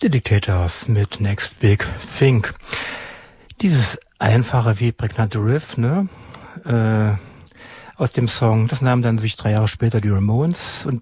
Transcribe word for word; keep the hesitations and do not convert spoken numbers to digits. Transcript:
The Dictators mit Next Big Thing. Dieses einfache wie prägnante Riff, ne, äh, aus dem Song, das nahmen dann sich drei Jahre später die Ramones und